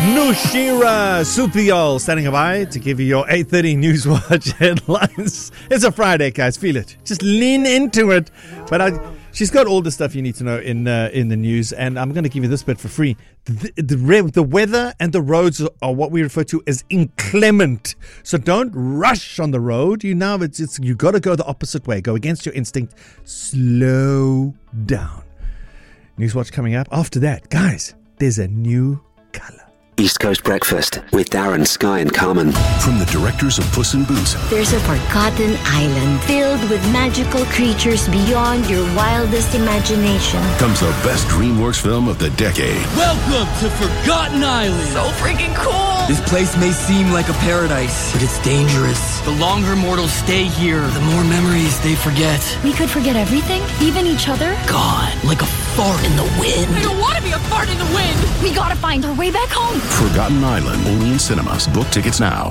Nushira Supiol standing by to give you your 8:30 Newswatch headlines. It's a Friday, guys. Feel it. Just lean into it. But she's got all the stuff you need to know in the news, and I'm going to give you this bit for free. The weather and the roads are what we refer to as inclement. So don't rush on the road. You got to go the opposite way. Go against your instinct. Slow down. Newswatch coming up. After that, guys, there's a new color. East Coast Breakfast with Darren, Sky and Carmen. From the directors of Puss in Boots. There's a forgotten island filled with magical creatures beyond your wildest imagination. Comes the best DreamWorks film of the decade. Welcome to Forgotten Island. So freaking cool. This place may seem like a paradise, but it's dangerous. The longer mortals stay here, the more memories they forget. We could forget everything, even each other. Gone, like a fart in the wind. I don't want to be a fart in the wind. We gotta find our way back home. Forgotten Island, only in cinemas. Book tickets now.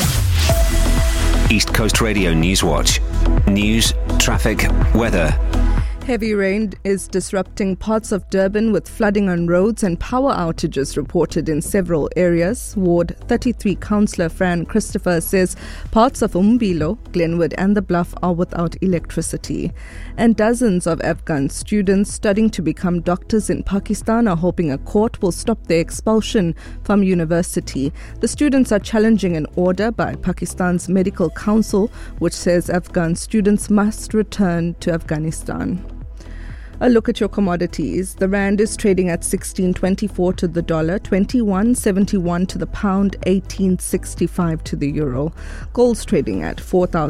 East Coast Radio Newswatch. News, traffic, weather. Heavy rain is disrupting parts of Durban with flooding on roads and power outages reported in several areas. Ward 33 Councillor Fran Christopher says parts of Umbilo, Glenwood and the Bluff are without electricity. And dozens of Afghan students studying to become doctors in Pakistan are hoping a court will stop their expulsion from university. The students are challenging an order by Pakistan's Medical Council which says Afghan students must return to Afghanistan. A look at your commodities. The rand is trading at 16.24 to the dollar, 21.71 to the pound, 18.65 to the euro. Gold's trading at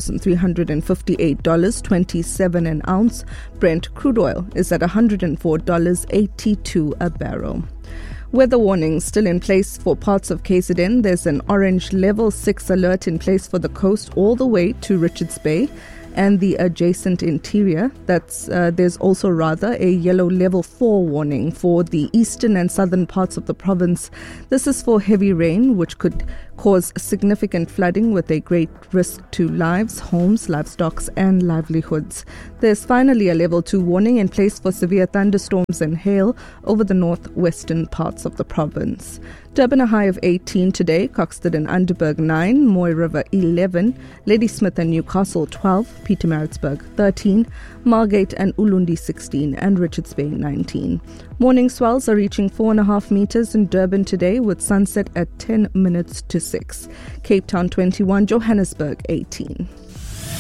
$4,358.27 an ounce. Brent crude oil is at $104.82 a barrel. Weather warnings still in place for parts of KZN. There's an orange level 6 alert in place for the coast all the way to Richards Bay and the adjacent interior. There's also a yellow level 4 warning for the eastern and southern parts of the province. This is for heavy rain, which could cause significant flooding with a great risk to lives, homes, livestock and livelihoods. There's finally a level 2 warning in place for severe thunderstorms and hail over the northwestern parts of the province. Durban a high of 18 today, Coxted and Underberg 9, Moy River 11, Ladysmith and Newcastle 12, Pietermaritzburg 13, Margate and Ulundi 16 and Richards Bay 19. Morning swells are reaching 4.5 meters in Durban today with sunset at 10 minutes to 6. Cape Town 21, Johannesburg 18.